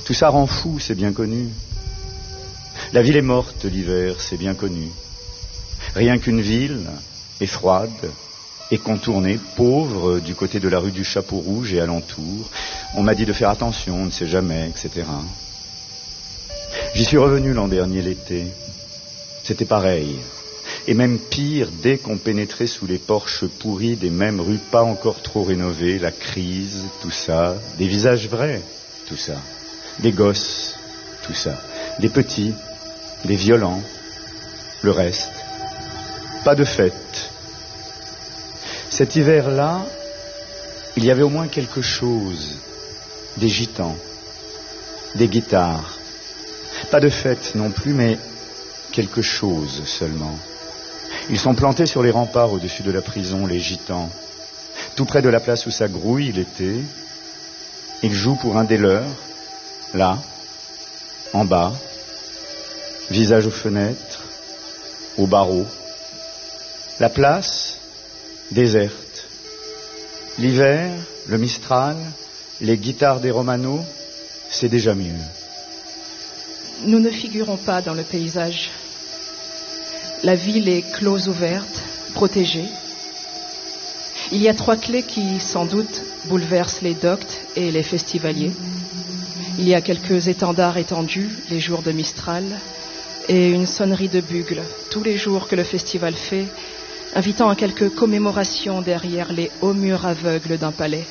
Tout ça rend fou, c'est bien connu. La ville est morte l'hiver, c'est bien connu. Rien qu'une ville est froide et contournée, pauvre, du côté de la rue du Chapeau Rouge et alentour. On m'a dit de faire attention, on ne sait jamais, etc. J'y suis revenu l'an dernier l'été. C'était pareil. Et même pire, dès qu'on pénétrait sous les porches pourris des mêmes rues pas encore trop rénovées, la crise, tout ça, des visages vrais, tout ça, des gosses, tout ça, des petits, des violents, le reste. Pas de fête. Cet hiver-là, il y avait au moins quelque chose, des gitans, des guitares. Pas de fête non plus, mais quelque chose seulement. Ils sont plantés sur les remparts au-dessus de la prison, les gitans, tout près de la place où ça grouille l'été. Ils jouent pour un des leurs, là, en bas, visage aux fenêtres, aux barreaux. La place, déserte. L'hiver, le Mistral, les guitares des Romanos, c'est déjà mieux. Nous ne figurons pas dans le paysage. La ville est close ouverte, protégée. Il y a 3 clés qui, sans doute, bouleversent les doctes et les festivaliers. Il y a quelques étendards étendus les jours de Mistral et une sonnerie de bugle tous les jours que le festival fait, invitant à quelques commémorations derrière les hauts murs aveugles d'un palais.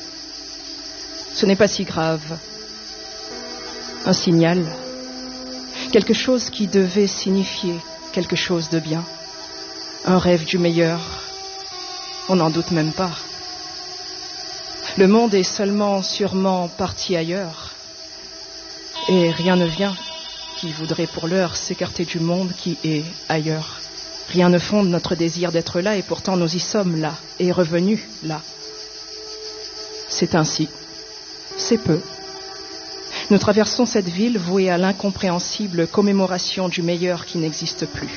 Ce n'est pas si grave. Un signal, quelque chose qui devait signifier quelque chose de bien, un rêve du meilleur, on n'en doute même pas. Le monde est sûrement parti ailleurs, et rien ne vient qui voudrait pour l'heure s'écarter du monde qui est ailleurs. Rien ne fonde notre désir d'être là, et pourtant nous y sommes là, et revenus là. C'est ainsi, c'est peu. Nous traversons cette ville vouée à l'incompréhensible commémoration du meilleur qui n'existe plus.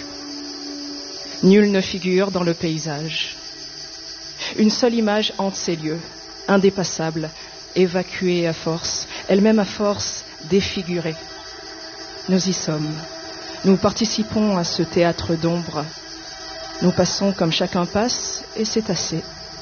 Nul ne figure dans le paysage. Une seule image hante ces lieux, indépassable, évacuée à force, elle-même à force défigurée. Nous y sommes. Nous participons à ce théâtre d'ombre. Nous passons comme chacun passe, et c'est assez.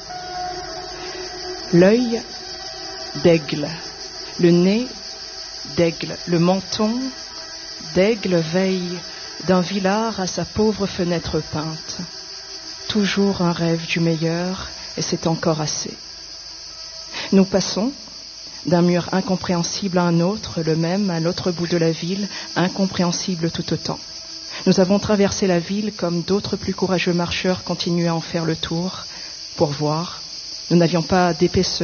L'œil d'aigle, le nez d'aigle, le menton d'aigle veille d'un villard à sa pauvre fenêtre peinte. Toujours un rêve du meilleur, et c'est encore assez. Nous passons d'un mur incompréhensible à un autre, le même à l'autre bout de la ville, incompréhensible tout autant. Nous avons traversé la ville comme d'autres plus courageux marcheurs continuaient à en faire le tour pour voir. Nous n'avions pas d'épaisseur